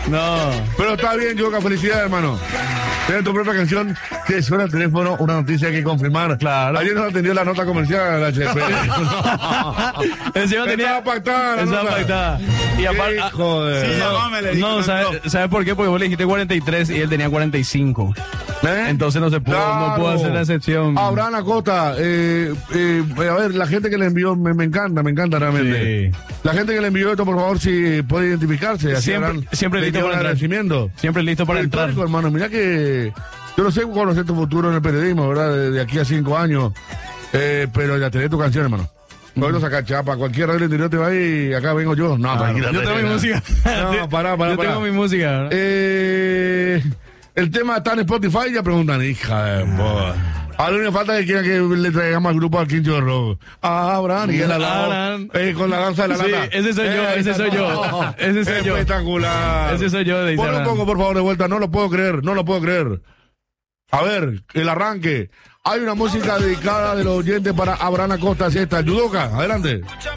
No. Pero está bien, Yoka, felicidades, hermano. Tienes tu propia canción, que suena el teléfono, una noticia que confirmar. Claro. Ayer nos atendió la nota comercial de HP. Encima tenía... Estaba pactada la Estaba nota. pactada. Y aparte... Joder. Sí, llamame, le dijo, No, ¿sabe por qué? Porque vos le dijiste 43 y él tenía 45. Entonces no se pudo, no pudo hacer la excepción. Abraham Acosta, a ver, la gente que le envió, me encanta realmente. Sí. La gente que le envió esto, por favor, si puede identificarse. Así Siempre listo para entrar. agradecimiento. Siempre listo para entrar. Histórico, hermano, mira que yo no sé cuál va a ser tu futuro en el periodismo, ¿verdad? De aquí a 5 años. Pero ya tenés tu canción, hermano. No sacar chapa, cualquier radio interior te va y acá vengo yo. No, tranquila. Yo tengo mi música. No, pará. Yo tengo mi música. El tema está en Spotify, ya preguntan, hija de boda. A lo único falta que quieran que le traigamos al grupo al Quincho de Rojo. Abraham, y él al lado, con la danza de la Sí, lata. ese soy yo. Ese soy yo. Espectacular. Ese soy yo, dice Pon un Abraham. poco, por favor, de vuelta. No lo puedo creer. A ver, el arranque. Hay una música dedicada de los oyentes para Abraham Acosta. Así está. Yudoka, adelante.